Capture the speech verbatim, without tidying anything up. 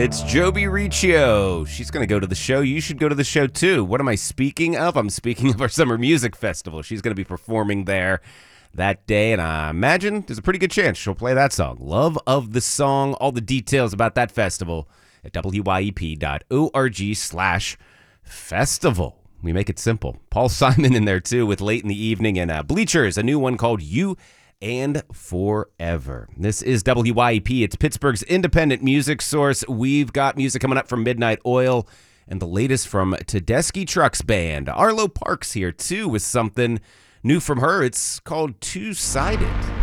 It's Joby Riccio. She's going to go to the show. You should go to the show too. What am I speaking of? I'm speaking of our Summer Music Festival. She's going to be performing there that day, and I imagine there's a pretty good chance she'll play that song. Love of the Song. All the details about that festival at W Y E P dot org slash festival. We make it simple. Paul Simon in there too with Late in the Evening, and uh, Bleachers, a new one called You and Forever. This is W Y E P. It's Pittsburgh's independent music source. We've got music coming up from Midnight Oil and the latest from Tedeschi Trucks Band. Arlo Parks here too with something new from her. It's called Two-Sided.